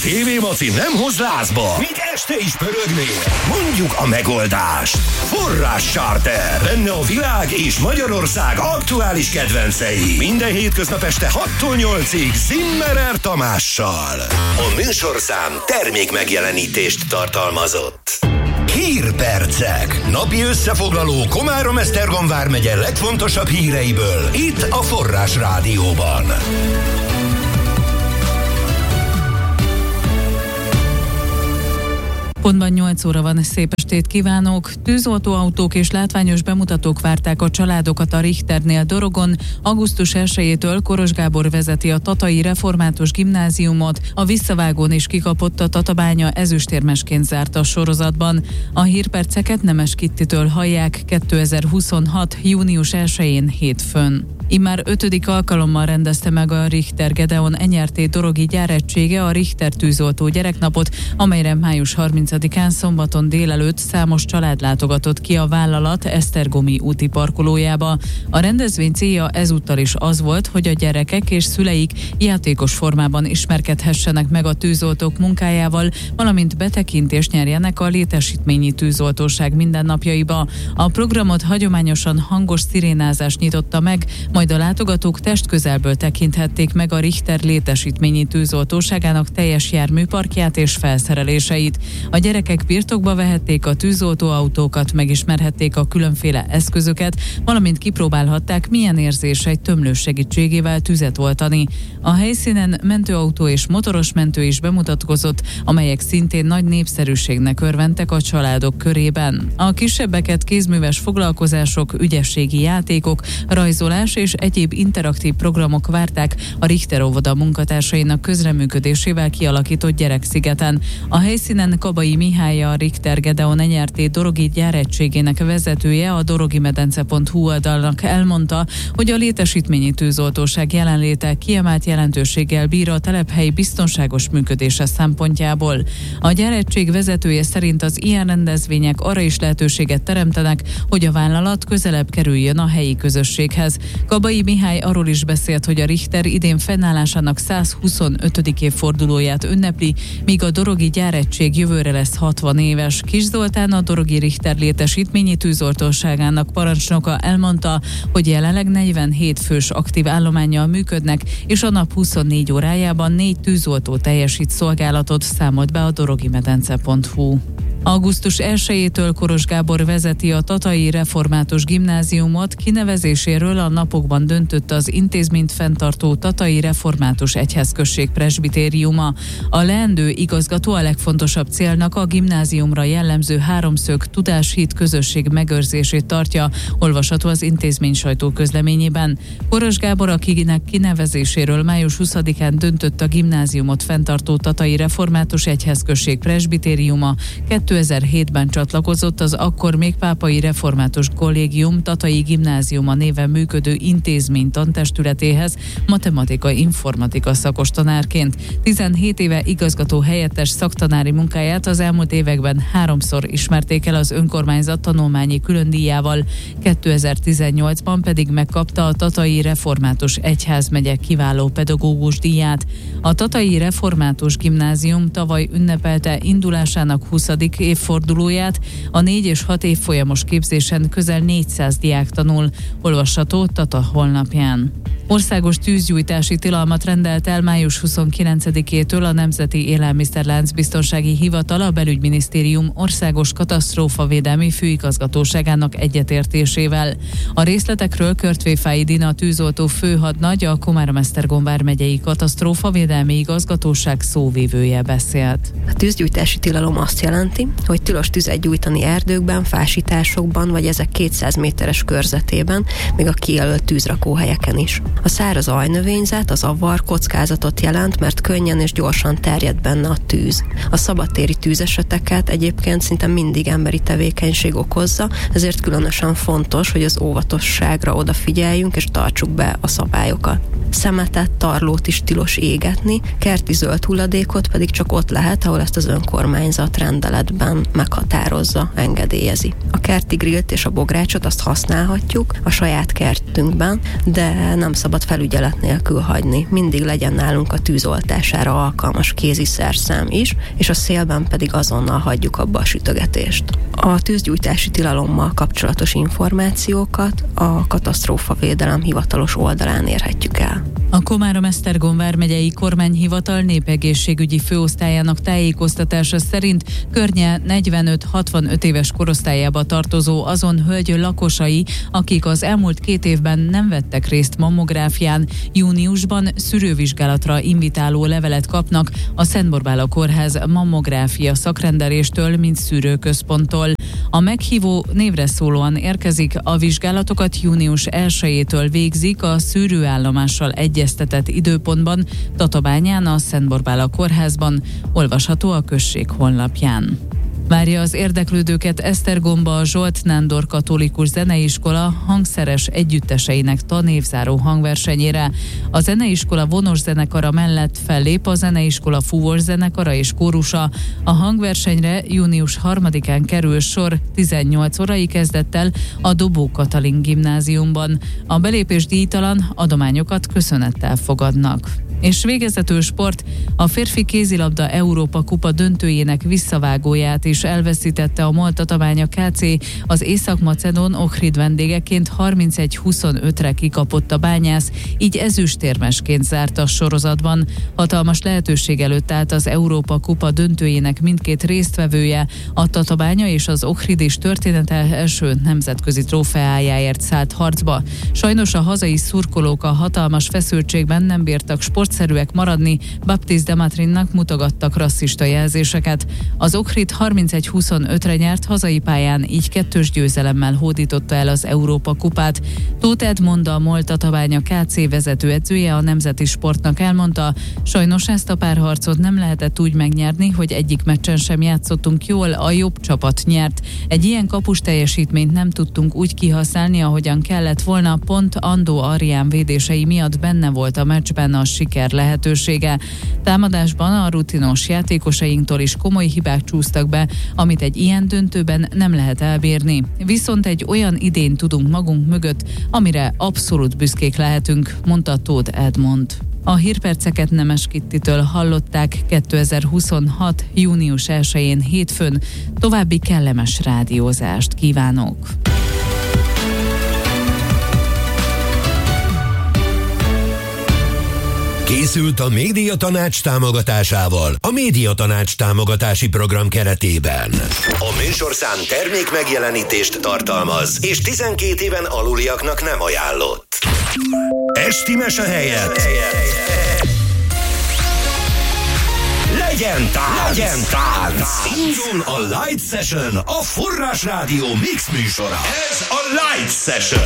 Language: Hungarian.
TV Maci nem hoz lázba, míg este is pörögnél. Mondjuk a megoldást. Forrás Charter. Benne a világ és Magyarország aktuális kedvencei. Minden hétköznap este 6-tól 8-ig Zimmerer Tamással. A műsorszám termék megjelenítést tartalmazott. Hírpercek. Napi összefoglaló Komárom-Esztergom vármegye legfontosabb híreiből. Itt a Forrás Rádióban. Pontban 8 óra van, szép estét kívánok! Tűzoltóautók és látványos bemutatók várták a családokat a Richternél Dorogon. Augusztus 1-től Koros Gábor vezeti a Tatai Református Gimnáziumot, a visszavágón is kikapott a Tatabánya, ezüstérmesként zárt a sorozatban. A hírperceket Nemes Kittitől hallják 2026. június 1-én hétfőn. Immár 5. alkalommal rendezte meg a Richter Gedeon Enyerté Dorogi gyáregysége a Richter tűzoltó gyereknapot, amelyre május 30-án szombaton délelőtt számos család látogatott ki a vállalat esztergomi úti parkolójába. A rendezvény célja ezúttal is az volt, hogy a gyerekek és szüleik játékos formában ismerkedhessenek meg a tűzoltók munkájával, valamint betekintést nyerjenek a létesítményi tűzoltóság mindennapjaiba. A programot hagyományosan hangos szirénázás nyitotta meg, majd a látogatók testközelből tekinthették meg a Richter létesítményi tűzoltóságának teljes járműparkját és felszereléseit. A gyerekek birtokba vehették a tűzoltóautókat, megismerhették a különféle eszközöket, valamint kipróbálhatták, milyen érzés egy tömlős segítségével tüzet oltani. A helyszínen mentőautó és motoros mentő is bemutatkozott, amelyek szintén nagy népszerűségnek örventek a családok körében. A kisebbeket kézműves foglalkozások, ügyességi játékok, rajzolás és egyéb interaktív programok várták a Richter óvoda munkatársainak közreműködésével kialakított gyerekszigeten. A helyszínen Kabai Mihály, a Richter Gedeon Enyerté Dorogi gyáregységének vezetője a dorogimedence.hu oldalnak elmondta, hogy a létesítményi tűzoltóság jelenléte kiemelt jelentőséggel bír a telephely biztonságos működése szempontjából. A gyáregység vezetője szerint az ilyen rendezvények arra is lehetőséget teremtenek, hogy a vállalat közelebb kerüljön a helyi közösséghez. Kabai Mihály arról is beszélt, hogy a Richter idén fennállásának 125. évfordulóját ünnepli, míg a dorogi gyáregység jövőre lesz 60 éves. Kis Zoltán, a Dorogi Richter létesítményi tűzoltóságának parancsnoka elmondta, hogy jelenleg 47 fős aktív állománnyal működnek, és a nap 24 órájában 4 tűzoltó teljesít szolgálatot, számolt be a dorogimedence.hu. Augusztus 1-től Koros Gábor vezeti a Tatai Református Gimnáziumot, kinevezéséről a napokban döntött az intézményt fenntartó Tatai Református Egyházközség presbitériuma. A leendő igazgató a legfontosabb célnak a gimnáziumra jellemző háromszög tudáshíd közösség megőrzését tartja, olvasható az intézmény sajtóközleményében. Koros Gábor, akinek kinevezéséről május 20-án döntött a gimnáziumot fenntartó Tatai Református Egyházközség presbitériuma, 2007-ben csatlakozott az akkor még Pápai Református Kollégium Tatai Gimnáziuma néven működő intézmény tantestületéhez matematika-informatika szakos tanárként. 17 éve igazgató helyettes szaktanári munkáját az elmúlt években 3-szor ismerték el az önkormányzat tanulmányi különdíjával, 2018-ban pedig megkapta a Tatai Református Egyházmegye kiváló pedagógus díját. A Tatai Református Gimnázium tavaly ünnepelte indulásának 20. évfordulóját, a 4 és 6 évfolyamos képzésen közel 400 diák tanul, olvasható Tata honlapján. Országos tűzgyújtási tilalmat rendelt el május 29-től a Nemzeti Élelmiszerlánc Biztonsági Hivatal, a Belügyminisztérium Országos Katasztrófavédelmi Főigazgatóságának egyetértésével. A részletekről Körtvéfái Dina tűzoltó főhadnagy, a Komárom-Esztergom vármegyei Katasztrófavédelmi Igazgatóság szóvivője beszélt. A tűzgyújtási tilalom azt jelenti, hogy tilos tüzet gyújtani erdőkben, fásításokban vagy ezek 200 méteres körzetében, még a kijelölt tűzrakóhelyeken is. A száraz ajnövényzet, az avar kockázatot jelent, mert könnyen és gyorsan terjed benne a tűz. A szabadtéri tűzeseteket egyébként szinte mindig emberi tevékenység okozza, ezért különösen fontos, hogy az óvatosságra odafigyeljünk és tartsuk be a szabályokat. Szemetet, tarlót is tilos égetni, kerti zöld hulladékot pedig csak ott lehet, ahol ezt az önkormányzat rendeletben esetben meghatározza, engedélyezi. A kerti grillt és a bográcsot azt használhatjuk a saját kertünkben, de nem szabad felügyelet nélkül hagyni. Mindig legyen nálunk a tűzoltására alkalmas kéziszerszám is, és a szélben pedig azonnal hagyjuk abba a sütögetést. A tűzgyújtási tilalommal kapcsolatos információkat a Katasztrófavédelem hivatalos oldalán érhetjük el. A Komárom-Esztergom vármegyei kormányhivatal népegészségügyi főosztályának tájékoztatása szerint környe 45-65 éves korosztályába tartozó azon hölgy lakosai, akik az elmúlt 2 évben nem vettek részt mammográfián, júniusban szűrővizsgálatra invitáló levelet kapnak a Szent Borbála Kórház mammográfia szakrendeléstől, mint szűrőközponttól. A meghívó névre szólóan érkezik, a vizsgálatokat június 1-től végzik a szűrőállomással egyeztetett időpontban Tatabányán, a Szent Borbála Kórházban, olvasható a község honlapján. Várja az érdeklődőket Esztergomba a Zsolt Nándor Katolikus Zeneiskola hangszeres együtteseinek tanévzáró hangversenyére. A zeneiskola vonos zenekara mellett fellép a zeneiskola fúvós zenekara és kórusa. A hangversenyre június 3-án kerül sor 18 órai kezdettel a Dobó Katalin gimnáziumban. A belépés díjtalan, adományokat köszönettel fogadnak. És végezetül sport, a férfi kézilabda Európa kupa döntőjének visszavágóját is elveszítette a MOL Tatabánya KC, az észak-macedón Ohrid vendégeként 31-25-re kikapott a Bányász, így ezüstérmesként zárt a sorozatban. Hatalmas lehetőség előtt állt az Európa kupa döntőjének mindkét résztvevője, a Tatabánya és az Ohrid is története első nemzetközi trófeájáért szállt harcba. Sajnos a hazai szurkolók a hatalmas feszültségben nem bírtak sportszerűek maradni, Baptiste Dematrinnak mutogattak rasszista jelzéseket. Az Ohrid 31-25-re nyert hazai pályán, így 2-s győzelemmel hódította el az Európa kupát. Tóth Edmond, a MOL Tatabánya KC vezetőedzője a Nemzeti Sportnak elmondta, sajnos ezt a párharcot nem lehetett úgy megnyerni, hogy egyik meccsen sem játszottunk jól, a jobb csapat nyert. Egy ilyen kapus teljesítményt nem tudtunk úgy kihasználni, ahogyan kellett volna, pont Andó Arián védései miatt benne volt a meccsben a siker lehetősége. Támadásban a rutinos játékosainktól is komoly hibák csúsztak be, amit egy ilyen döntőben nem lehet elbírni. Viszont egy olyan idényt tudunk magunk mögött, amire abszolút büszkék lehetünk, mondta Tóth Edmond. A hírperceket Nemes Kittitől hallották 2026. június 1-én hétfőn. További kellemes rádiózást kívánok! Készült a Médiatanács támogatásával a Médiatanács támogatási program keretében. A műsorszám termék megjelenítést tartalmaz, és 12 éven aluliaknak nem ajánlott. Esti mese helyett legyen tánc! Indul a Light Session, a Forrás Rádió mix műsora. Ez a Light Session.